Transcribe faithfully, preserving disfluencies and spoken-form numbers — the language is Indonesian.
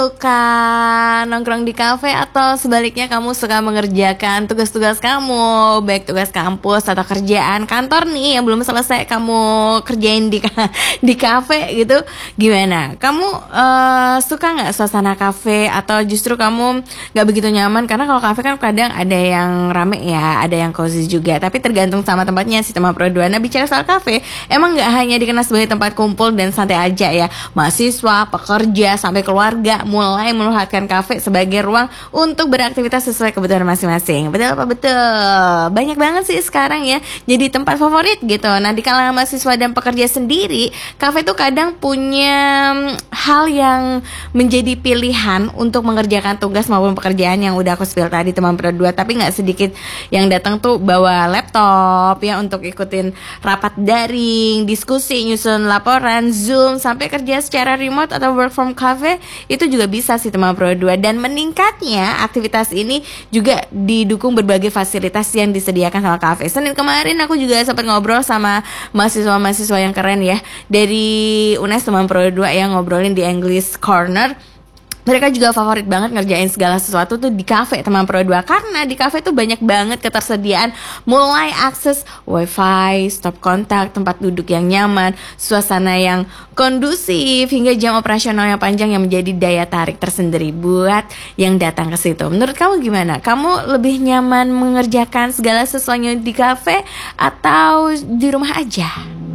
Suka nongkrong di kafe atau sebaliknya kamu suka mengerjakan tugas-tugas kamu, baik tugas kampus atau kerjaan kantor nih yang belum selesai kamu kerjain di di kafe gitu, gimana? Kamu uh, suka nggak suasana kafe atau justru kamu nggak begitu nyaman? Karena kalau kafe kan kadang ada yang rame ya, ada yang cozy juga, tapi tergantung sama tempatnya sih teman Pro dua. Nah, bicara soal kafe, emang nggak hanya dikenal sebagai tempat kumpul dan santai aja ya, mahasiswa, pekerja sampai keluarga mulai melihatkan kafe sebagai ruang untuk beraktivitas sesuai kebutuhan masing-masing. Betul apa betul? Banyak banget sih sekarang ya jadi tempat favorit gitu. Nah, di kalangan mahasiswa dan pekerja sendiri, kafe tuh kadang punya hal yang menjadi pilihan untuk mengerjakan tugas maupun pekerjaan yang udah aku spill tadi teman Pro dua. Tapi nggak sedikit yang datang tuh bawa laptop ya untuk ikutin rapat daring, diskusi, nyusun laporan, Zoom, sampai kerja secara remote atau work from cafe. Itu juga bisa sih teman Pro dua. Dan meningkatnya aktivitas ini juga didukung berbagai fasilitas yang disediakan sama kafe. Senin kemarin aku juga sempat ngobrol sama mahasiswa-mahasiswa yang keren ya dari U N E S teman Pro dua yang ngobrolin di English Corner. Mereka juga favorit banget ngerjain segala sesuatu tuh di kafe teman Pro dua, karena di kafe tuh banyak banget ketersediaan, mulai akses wifi, stop kontak, tempat duduk yang nyaman, suasana yang kondusif, hingga jam operasional yang panjang yang menjadi daya tarik tersendiri buat yang datang ke situ. Menurut kamu gimana? Kamu lebih nyaman mengerjakan segala sesuatunya di kafe atau di rumah aja?